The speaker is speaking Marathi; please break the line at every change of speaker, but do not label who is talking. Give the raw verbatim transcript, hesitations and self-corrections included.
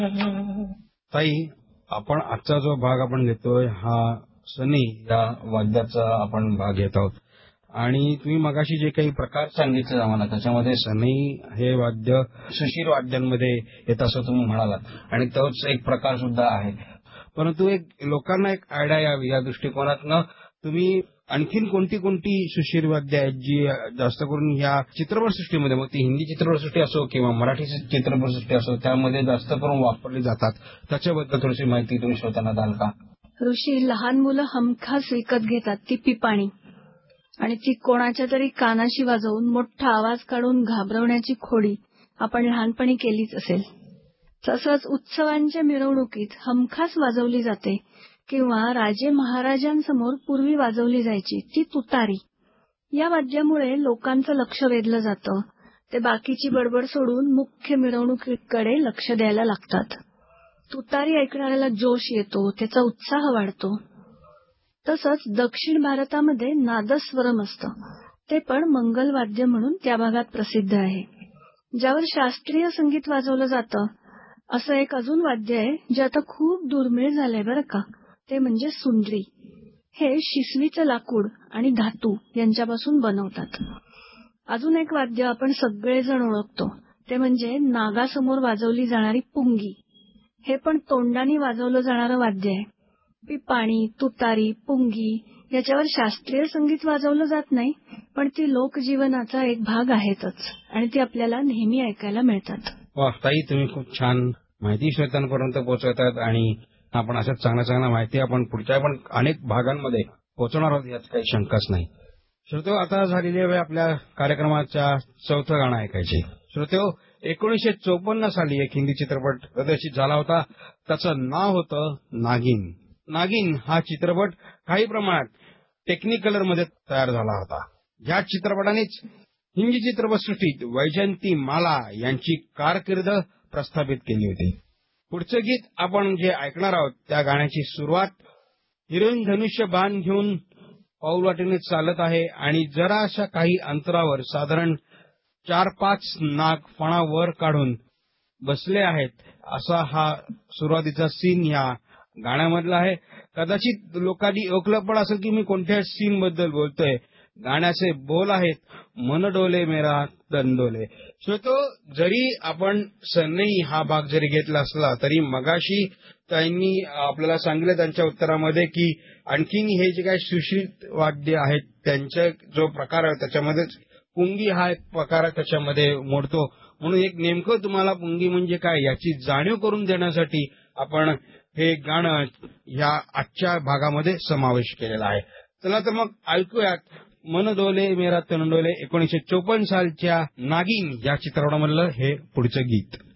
ताई, आपण आजचा जो भाग आपण घेतोय हा सनई या वाद्याचा आपण भाग घेत आहोत आणि तुम्ही मगाशी जे काही प्रकार सांगितले आम्हाला त्याच्यामध्ये सनई हे वाद्य सुशीर वाद्यांमध्ये येत असं तुम्ही म्हणालात आणि तोच एक प्रकार सुद्धा आहे. परंतु एक लोकांना एक आयडिया यावी या दृष्टिकोनातनं तुम्ही आणखीन कोणती कोणती सुशीर वाद्य आहेत जी जास्त करून या चित्रपटसृष्टीमध्ये, मग ती हिंदी चित्रपटसृष्टी असो किंवा मराठी चित्रपटसृष्टी असो, त्यामध्ये जास्त करून वापरली जातात, त्याच्याबद्दल थोडीशी माहिती तुम्ही श्रोत्यांना द्याल का?
ऋषी, लहान मुलं हमखास विकत घेतात ती पिपाणी आणि ती कोणाच्या तरी कानाशी वाजवून मोठा आवाज काढून घाबरवण्याची खोडी आपण लहानपणी केलीच असेल. तसंच उत्सवांच्या मिरवणुकीत हमखास वाजवली जाते किंवा राजे महाराजांसमोर पूर्वी वाजवली जायची ती तुतारी. या वाद्यामुळे लोकांचं लक्ष वेधलं जातं. ते बाकीची बडबड सोडून मुख्य मिरवणुकीकडे लक्ष द्यायला लागतात. तुतारी ऐकणाऱ्याला जोश येतो, त्याचा उत्साह वाढतो. तसंच दक्षिण भारतामध्ये नादस्वरम असतं, ते पण मंगलवाद्य म्हणून त्या भागात प्रसिद्ध आहे. ज्यावर शास्त्रीय संगीत वाजवलं जातं असं एक अजून वाद्य आहे जे आता खूप दुर्मिळ झालंय बरं का, ते म्हणजे सुंद्री. हे शिसवीचं लाकूड आणि धातू यांच्यापासून बनवतात. अजून एक वाद्य आपण सगळेजण ओळखतो ते म्हणजे नागासमोर वाजवली जाणारी पुंगी. हे पण तोंडाने वाजवलं जाणारं वाद्य आहे. पिपाणी, तुतारी, पुंगी याच्यावर शास्त्रीय संगीत वाजवलं जात नाही, पण ती लोकजीवनाचा एक भाग आहेतच आणि ती आपल्याला नेहमी ऐकायला मिळतात.
वा ताई, तुम्ही खूप छान माहिती श्रोत्यांपर्यंत पोहोचवतात आणि आपण अशाच चांगल्या चांगल्या माहिती आपण पुढच्या पण अनेक भागांमध्ये पोहोचवणार आहोत, यात काही शंकाच नाही. श्रोतेहो, आता झालेली वेळ आपल्या कार्यक्रमाच्या चौथं गाणं ऐकायचे. श्रोतेहो, एकोणीसशे चोपन्न साली एक हिंदी चित्रपट प्रदर्शित झाला होता. त्याचं नाव होतं नागिन. नागिन हा चित्रपट काही प्रमाणात टेक्निकलर मध्ये तयार झाला होता. या चित्रपटानेच हिंदी चित्रपटसृष्टीत वैजयंती माला यांची कारकीर्द प्रस्थापित केली होती. पुढचं गीत आपण जे ऐकणार आहोत त्या गाण्याची सुरुवात हिरोईन धनुष्य बाण घेऊन पाऊलवाटेने चालत आहे आणि जराशा काही अंतरावर साधारण चार पाच नाग फणा वर काढून बसले आहेत असा हा सुरुवातीचा सीन या गाण्यामधला आहे. कदाचित लोकांनी ओळखलं पण असेल की मी कोणत्या सीन बद्दल बोलतोय. गाण्याचे बोल आहेत मन डोले मेरा तन डोले. श्रोतो, जरी आपण सनई हा भाग जरी घेतला असला तरी मगाशी त्यांनी आपल्याला सांगितलं त्यांच्या उत्तरामध्ये की आणखीन हे जे काही सुश्रित वाद्य आहेत त्यांचा जो प्रकार आहे त्याच्यामध्ये पुंगी हा एक प्रकार त्याच्यामध्ये मोडतो. म्हणून एक नेमकं तुम्हाला पुंगी म्हणजे काय याची जाणीव करून देण्यासाठी आपण हे गाणं ह्या आजच्या भागामध्ये समावेश केलेला आहे. चला तर मग ऐकूयात मन डोले मेरा तन डोले एकोणीसशे चोपन्न सालच्या नागिन या चित्रपटामधलं हे पुढचं गीत.